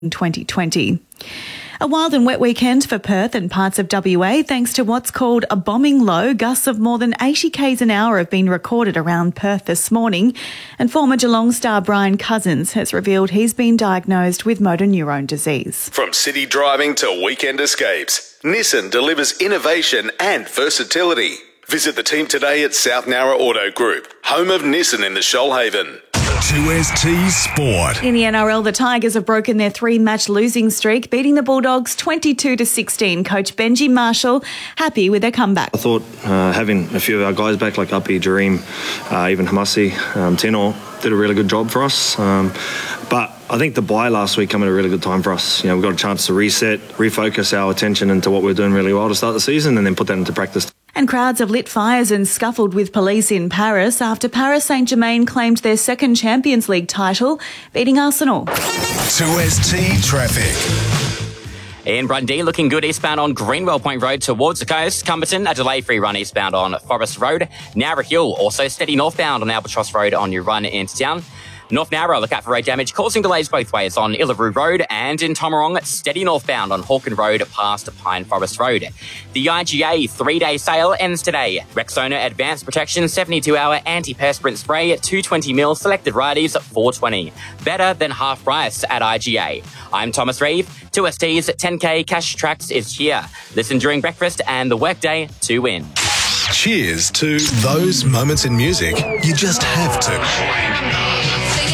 2020. A wild and wet weekend for Perth and parts of WA thanks to what's called a bombing low. Gusts of more than 80 k's an hour have been recorded around Perth this morning, and former Geelong star Brian Cousins has revealed he's been diagnosed with motor neurone disease. From city driving to weekend escapes, Nissan delivers innovation and versatility. Visit the team today at South Nowra Auto Group, home of Nissan in the Shoalhaven. 2ST Sport. In the NRL, the Tigers have broken their 3-match losing streak, beating the Bulldogs 22-16. Coach Benji Marshall happy with their comeback. I thought having a few of our guys back, like Uppy, Jareem, even Hamasi, Tenor, did a really good job for us. But I think the bye last week came at a really good time for us. We got a chance to reset, refocus our attention into what we're doing really well to start the season, and then put that into practice. And crowds have lit fires and scuffled with police in Paris after Paris Saint-Germain claimed their second Champions League title, beating Arsenal. 2ST Traffic. In Brundee, looking good eastbound on Greenwell Point Road towards the coast. Cumberton, a delay-free run eastbound on Forest Road. Nowra Hill, also steady northbound on Albatross Road on your run into town. North Nowra, look out for road damage, causing delays both ways on Illaroo Road, and in Tomarong, steady northbound on Hawken Road past Pine Forest Road. The IGA 3-day sale ends today. Rexona Advanced Protection 72-hour anti-perspirant spray, 220ml, selected varieties, $4.20. Better than half price at IGA. I'm Thomas Reeve. 2ST's 10K Cash Tracks is here. Listen during breakfast and the workday to win. Cheers to those moments in music you just have to.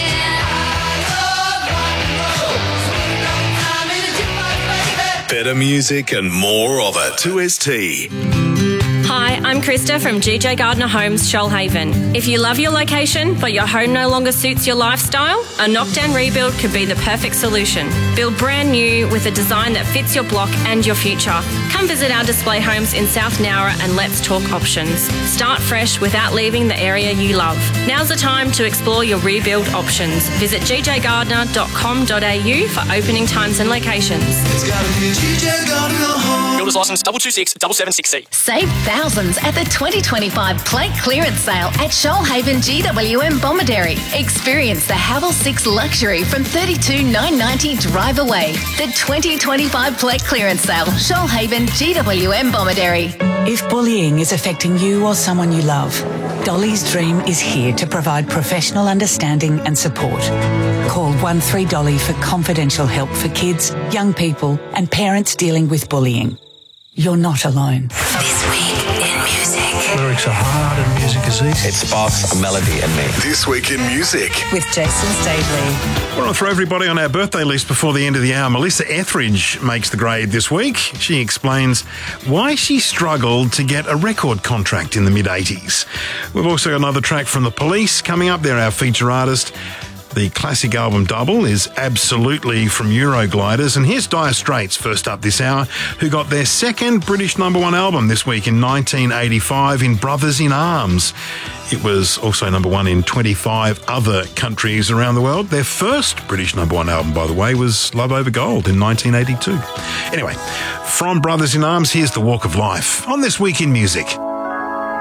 Better music and more of it. 2ST. Hi, I'm Krista from GJ Gardner Homes, Shoalhaven. If you love your location, but your home no longer suits your lifestyle, a knockdown rebuild could be the perfect solution. Build brand new with a design that fits your block and your future. Come visit our display homes in South Nowra and let's talk options. Start fresh without leaving the area you love. Now's the time to explore your rebuild options. Visit gjgardner.com.au for opening times and locations. It's gotta be GJ Gardner Home. Builders licence 226-776C. Save thousands at the 2025 plate clearance sale at Shoalhaven GWM Bomaderry. Experience the Havel 6 luxury from $32,990 drive away. The 2025 plate clearance sale, Shoalhaven GWM Bomaderry. If bullying is affecting you or someone you love, Dolly's Dream is here to provide professional understanding and support. Call 13Dolly for confidential help for kids, young people and parents dealing with bullying. You're not alone. This week in music. Lyrics are hard and music is easy. It sparks a melody in me. This week in music. With Jason Stavely. I want to throw everybody on our birthday list before the end of the hour. Melissa Etheridge makes the grade this week. She explains why she struggled to get a record contract in the mid-80s. We've also got another track from The Police coming up. They're our feature artist. The classic album Double is absolutely from Eurogliders. And here's Dire Straits first up this hour, who got their second British #1 album this week in 1985 in Brothers in Arms. It was also #1 in 25 other countries around the world. Their first British #1 album, by the way, was Love Over Gold in 1982. Anyway, from Brothers in Arms, here's The Walk of Life on This Week in Music.